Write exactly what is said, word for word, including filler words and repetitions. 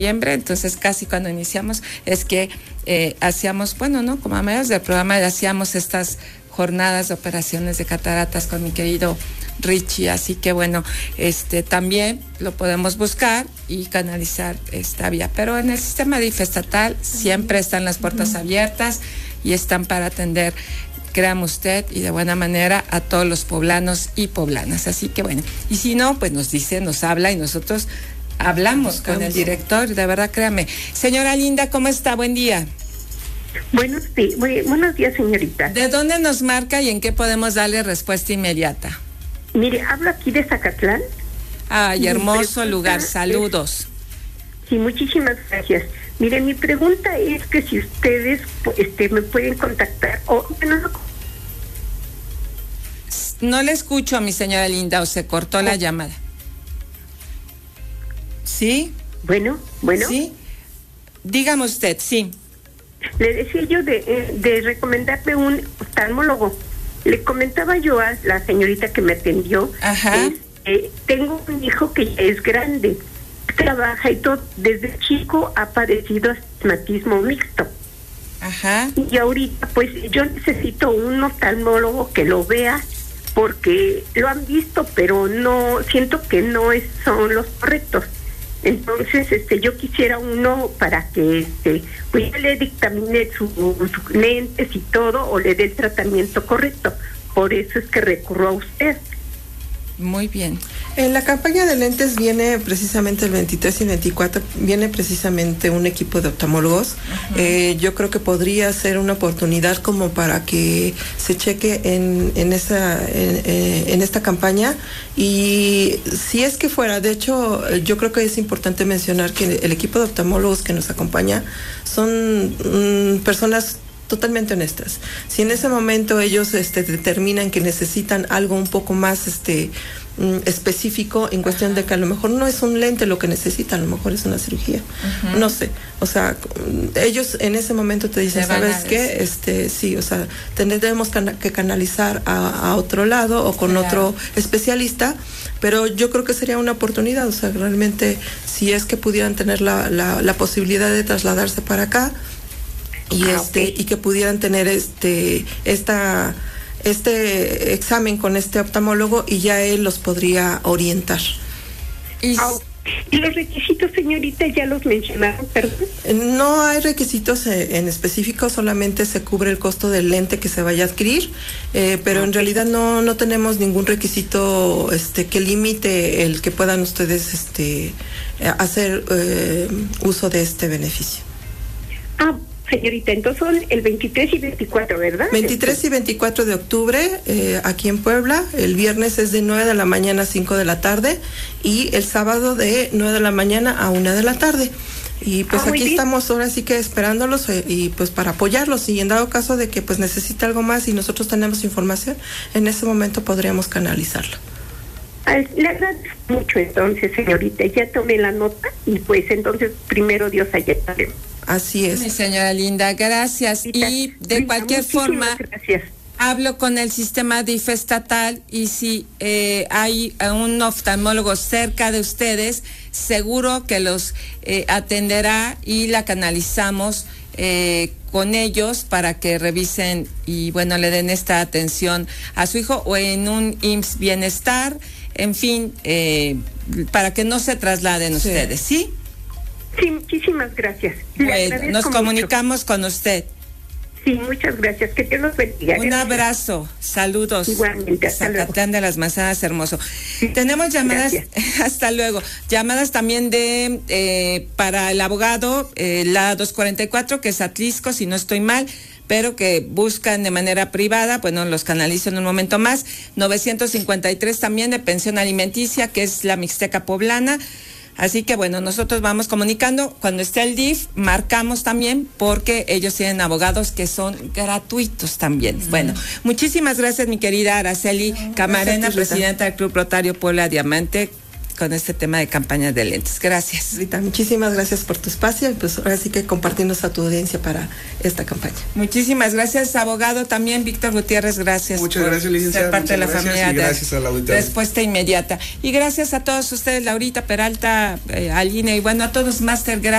entonces casi cuando iniciamos es que eh, hacíamos, bueno, ¿no? Como a mediados del programa hacíamos estas jornadas de operaciones de cataratas con mi querido Richie, así que bueno, este también lo podemos buscar y canalizar esta vía, pero en el sistema D I F estatal siempre están las puertas abiertas y están para atender, créame usted, y de buena manera a todos los poblanos y poblanas, así que bueno, y si no, pues nos dice, nos habla y nosotros hablamos con el director, de verdad, créame. Señora Linda, ¿cómo está? Buen día. Buenos, sí, muy, buenos días, señorita. ¿De dónde nos marca y en qué podemos darle respuesta inmediata? Mire, hablo aquí de Zacatlán. Ay, hermoso lugar, saludos. Es, sí, muchísimas gracias. Mire, mi pregunta es que si ustedes este, me pueden contactar, o bueno, no, no le escucho a mi señora Linda, o se cortó oh. la llamada. ¿Sí? Bueno, bueno. Sí. Dígame usted, sí. Le decía yo de, de recomendarme un oftalmólogo. Le comentaba yo a la señorita que me atendió. Ajá. Es, eh, tengo un hijo que ya es grande, trabaja y todo. Desde chico ha padecido astigmatismo mixto. Ajá. Y ahorita, pues, yo necesito un oftalmólogo que lo vea, porque lo han visto, pero no, siento que no es, son los correctos. Entonces, este, yo quisiera uno para que, este, pues, le dictamine sus su lentes y todo, o le dé el tratamiento correcto. Por eso es que recurro a usted. Muy bien. En la campaña de lentes viene precisamente el veintitrés y veinticuatro, viene precisamente un equipo de oftalmólogos. Uh-huh. Eh, yo creo que podría ser una oportunidad como para que se cheque en, en, esa, en, en esta campaña. Y si es que fuera, de hecho, yo creo que es importante mencionar que el equipo de oftalmólogos que nos acompaña son mm, personas totalmente honestas. Si en ese momento ellos este, determinan que necesitan algo un poco más este, mm, específico en cuestión de que a lo mejor no es un lente lo que necesitan, a lo mejor es una cirugía. Uh-huh. No sé. O sea, ellos en ese momento te dicen, ¿sabes qué? Este, sí, o sea, tendremos que canalizar a, a otro lado o con claro. otro especialista, pero yo creo que sería una oportunidad. O sea, realmente, si es que pudieran tener la, la, la posibilidad de trasladarse para acá, y ah, este okay. y que pudieran tener este esta este examen con este oftalmólogo y ya él los podría orientar. Y ah, ¿y los requisitos, señorita, ya los mencionaron, perdón? No hay requisitos en específico, solamente se cubre el costo del lente que se vaya a adquirir, eh, pero okay. en realidad no no tenemos ningún requisito este que limite el que puedan ustedes este hacer eh, uso de este beneficio. Ah, señorita, entonces son el veintitrés y veinticuatro, ¿verdad? veintitrés y veinticuatro de octubre, eh, aquí en Puebla. El viernes es de nueve de la mañana a cinco de la tarde y el sábado de nueve de la mañana a una de la tarde. Y pues ah, aquí estamos ahora sí que esperándolos eh, y pues para apoyarlos, y en dado caso de que pues necesita algo más y nosotros tenemos información, en ese momento podríamos canalizarlo. Le agradezco mucho entonces, señorita, ya tomé la nota y pues entonces primero Dios allá estaremos. Así es. Mi señora Linda, gracias. Y de cualquier forma, gracias. Hablo con el sistema D I F estatal y si eh, hay un oftalmólogo cerca de ustedes, seguro que los eh, atenderá y la canalizamos eh, con ellos para que revisen y bueno, le den esta atención a su hijo, o en un I M S S Bienestar, en fin, eh, para que no se trasladen sí. ustedes, ¿sí? Sí, muchísimas gracias. Bueno, nos comunicamos mucho con usted. Sí, muchas gracias. Que Dios los bendiga. Un abrazo. Saludos. Igualmente. Hasta Zacatlán luego. de las Manzanas, hermoso. Sí, Tenemos llamadas. Gracias. Hasta luego. Llamadas también de eh, para el abogado, eh, la doscientos cuarenta y cuatro, que es Atlisco, si no estoy mal, pero que buscan de manera privada. Bueno, los canalizo en un momento más. novecientos cincuenta y tres también de pensión alimenticia, que es la Mixteca Poblana. Así que bueno, nosotros vamos comunicando. Cuando esté el D I F, marcamos también, porque ellos tienen abogados que son gratuitos también. Uh-huh. Bueno, muchísimas gracias, mi querida Araceli uh-huh. Camarena, gracias, presidenta del Club Rotario Puebla Diamante, con este tema de campañas de lentes. Gracias. Rita, muchísimas gracias por tu espacio y pues ahora sí que compartirnos a tu audiencia para esta campaña. Muchísimas gracias, abogado también, Víctor Gutiérrez, gracias. Muchas gracias, licenciada. Ser parte de la familia. Y gracias a la auditoría. Respuesta inmediata. Y gracias a todos ustedes, Laurita Peralta, eh, Aline y bueno, a todos, Master, gracias.